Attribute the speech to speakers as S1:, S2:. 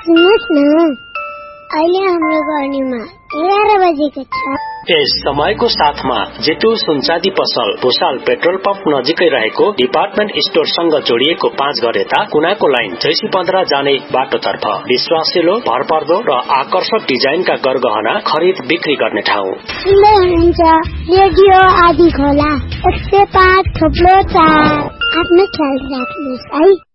S1: सुन्नुहोस् न, अहिले हाम्रो गर्नीमा 11 बजेको छ।
S2: यस समयको साथमा जेटु सुनचाँदी पसल भुसाल पेट्रोल पम्प नजिकै रहेको डिपार्टमेन्ट स्टोरसँग जोडिएको 5 घर यता कुनाको लाइन जैसी 15 जाने बाटोतर्फ विश्वासिलो, भरपर्दो र आकर्षक डिजाइनका गरगहना खरिद बिक्री गर्ने ठाउँ।
S1: सुन्दै हुनुहुन्छ रेडियो आदि खोला 105.4। आफ्नो ख्याल राख्नुहोस् है।